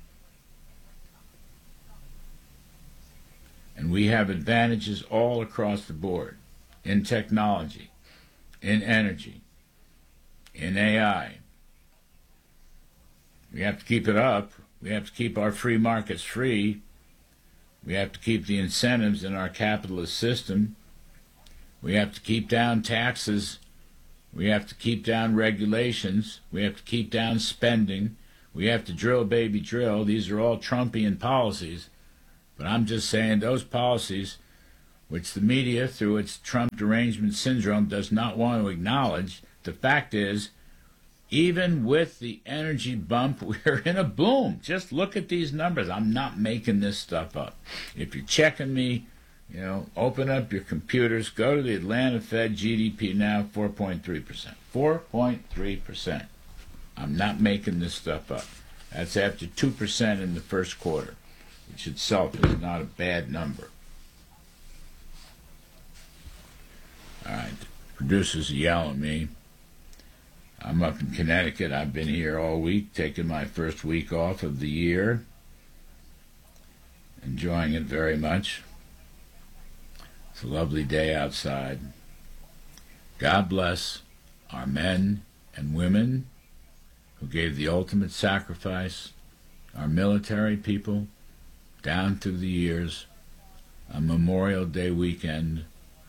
And we have advantages all across the board in technology, in energy, in A I. We have to keep it up. We have to keep our free markets free. We have to keep the incentives in our capitalist system. We have to keep down taxes. We have to keep down regulations. We have to keep down spending. We have to drill, baby, drill. These are all Trumpian policies. But I'm just saying those policies, which the media, through its Trump derangement syndrome, does not want to acknowledge, the fact is, even with the energy bump, we're in a boom. Just look at these numbers. I'm not making this stuff up. If you're checking me, you know, open up your computers, go to the Atlanta Fed G D P now, four point three percent. four point three percent. I'm not making this stuff up. That's after two percent in the first quarter, which itself is not a bad number. All right, producers yell at me. I'm up in Connecticut. I've been here all week, taking my first week off of the year. Enjoying it very much. It's a lovely day outside. God bless our men and women who gave the ultimate sacrifice, our military people, down through the years, on Memorial Day weekend.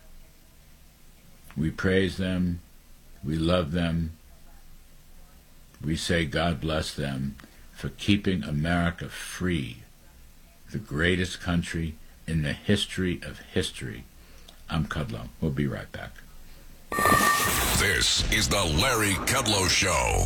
We praise them. We love them. We say God bless them for keeping America free, the greatest country in the history of history. I'm Kudlow. We'll be right back. This is the Larry Kudlow Show.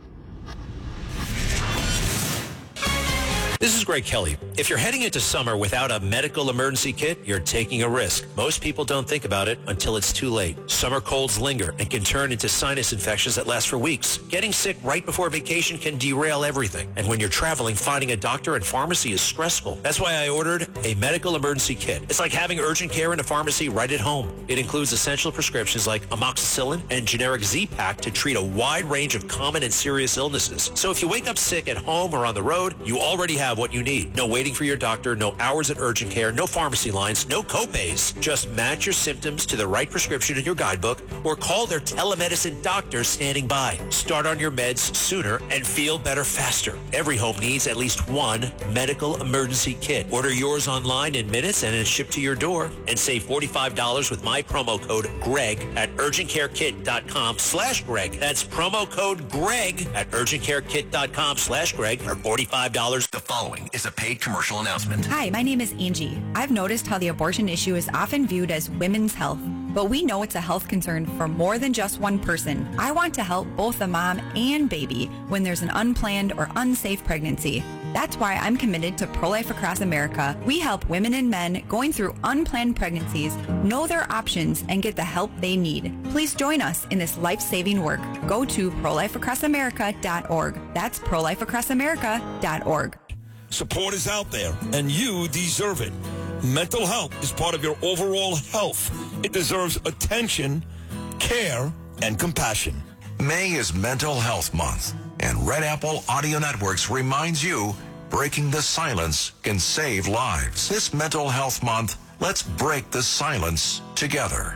This is Greg Kelly. If you're heading into summer without a medical emergency kit, you're taking a risk. Most people don't think about it until it's too late. Summer colds linger and can turn into sinus infections that last for weeks. Getting sick right before vacation can derail everything. And when you're traveling, finding a doctor and pharmacy is stressful. That's why I ordered a medical emergency kit. It's like having urgent care in a pharmacy right at home. It includes essential prescriptions like amoxicillin and generic Z-Pak to treat a wide range of common and serious illnesses. So if you wake up sick at home or on the road, you already have what you need. No waiting for your doctor, no hours at urgent care, no pharmacy lines, no copays. Just match your symptoms to the right prescription in your guidebook or call their telemedicine doctor standing by. Start on your meds sooner and feel better faster. Every home needs at least one medical emergency kit. Order yours online in minutes and it's shipped to your door. And save forty-five dollars with my promo code GREG at urgentcarekit.com slash Greg. That's promo code GREG at urgentcarekit.com slash Greg for forty-five dollars. The following is a paid commercial announcement. Hi, my name is Angie. I've noticed how the abortion issue is often viewed as women's health, but we know it's a health concern for more than just one person. I want to help both the mom and baby when there's an unplanned or unsafe pregnancy. That's why I'm committed to Pro-Life Across America. We help women and men going through unplanned pregnancies know their options and get the help they need. Please join us in this life-saving work. Go to pro life across america dot org. That's pro life across america dot org. Support is out there, and you deserve it. Mental health is part of your overall health. It deserves attention, care, and compassion. May is Mental Health Month, and Red Apple Audio Networks reminds you breaking the silence can save lives. This Mental Health Month, let's break the silence together.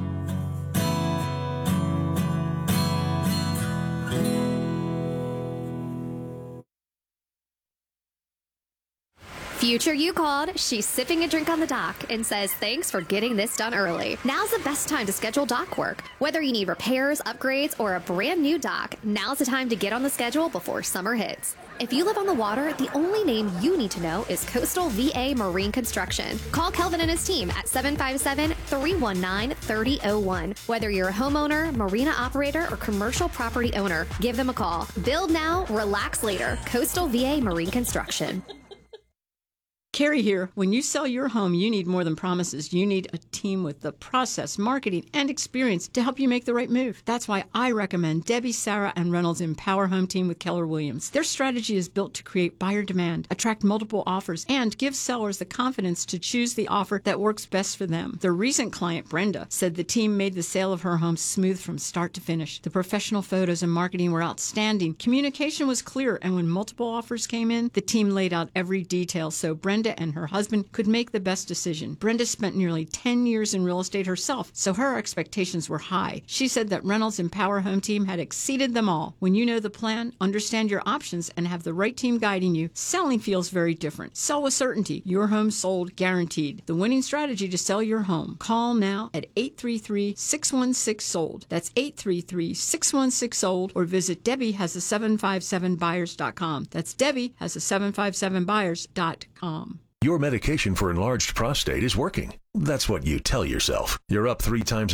Future you called. She's sipping a drink on the dock and says thanks for getting this done early. Now's the best time to schedule dock work. Whether you need repairs, upgrades, or a brand new dock, now's the time to get on the schedule before summer hits. If you live on the water, the only name you need to know is Coastal V A Marine Construction. Call Kelvin and his team at seven five seven, three one nine, three zero zero one. Whether you're a homeowner, marina operator, or commercial property owner, give them a call. Build now, relax later. Coastal V A Marine Construction. Carrie here. When you sell your home, you need more than promises. You need a team with the process, marketing, and experience to help you make the right move. That's why I recommend Debbie, Sarah, and Reynolds' Empower Home Team with Keller Williams. Their strategy is built to create buyer demand, attract multiple offers, and give sellers the confidence to choose the offer that works best for them. Their recent client, Brenda, said the team made the sale of her home smooth from start to finish. The professional photos and marketing were outstanding. Communication was clear, and when multiple offers came in, the team laid out every detail so Brenda Brenda and her husband could make the best decision. Brenda spent nearly ten years in real estate herself, so her expectations were high. She said that Reynolds Empower Home Team had exceeded them all. When you know the plan, understand your options, and have the right team guiding you, selling feels very different. Sell with certainty. Your home sold guaranteed. The winning strategy to sell your home. Call now at eight three three, six one six, sold. That's eight three three, six one six, sold, or visit Debbie has a seven five seven buyers dot com. That's Debbie has a seven five seven buyers dot com. Your medication for enlarged prostate is working. That's what you tell yourself. You're up three times